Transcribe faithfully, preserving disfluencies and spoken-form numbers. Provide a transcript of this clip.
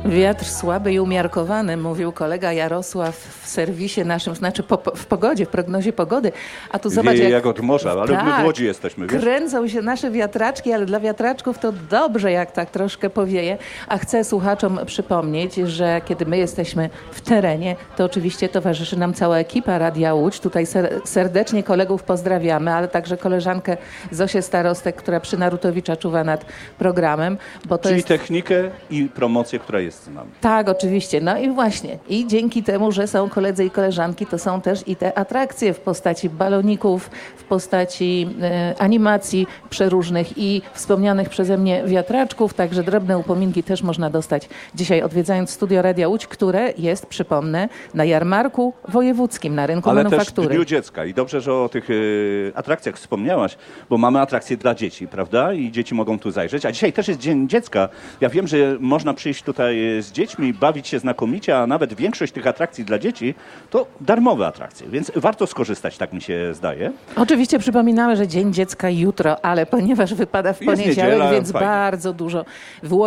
Wiatr słaby i umiarkowany, mówił kolega Jarosław w serwisie naszym, znaczy po, w pogodzie, w prognozie pogody. A tu zobacz, Wieje jak, jak od morza, ale tak, my w Łodzi jesteśmy, wiesz? Kręcą się nasze wiatraczki, ale dla wiatraczków to dobrze, jak tak troszkę powieje. A chcę słuchaczom przypomnieć, że kiedy my jesteśmy w terenie, to oczywiście towarzyszy nam cała ekipa Radia Łódź. Tutaj ser- serdecznie kolegów pozdrawiamy, ale także koleżankę Zosię Starostek, która przy Narutowicza czuwa nad programem. Bo to Czyli jest... technikę i promocję, która jest z nami. Tak, oczywiście. No i właśnie. I dzięki temu, że są koledzy i koleżanki, to są też i te atrakcje w postaci baloników, w postaci e, animacji przeróżnych i wspomnianych przeze mnie wiatraczków. Także drobne upominki też można dostać dzisiaj odwiedzając studio Radia Łódź, które jest, przypomnę, na jarmarku wojewódzkim, na rynku Ale też w manufaktury. Dniu Dziecka. I dobrze, że o tych y, atrakcjach wspomniałaś, bo mamy atrakcje dla dzieci, prawda? I dzieci mogą tu zajrzeć. A dzisiaj też jest Dzień Dziecka. Ja wiem, że można przyjść tutaj z dziećmi, bawić się znakomicie, a nawet większość tych atrakcji dla dzieci to darmowe atrakcje, więc warto skorzystać, tak mi się zdaje. Oczywiście przypominamy, że Dzień Dziecka jutro, ale ponieważ wypada w Jest poniedziałek, niedziela, więc fajnie. bardzo dużo w Łodzi